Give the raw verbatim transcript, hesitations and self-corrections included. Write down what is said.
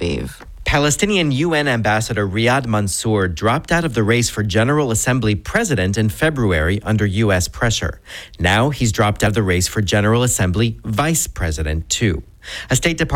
Aviv. Palestinian U N Ambassador Riyad Mansour dropped out of the race for General Assembly president in February under U S pressure. Now he's dropped out of the race for General Assembly vice president too. A State Department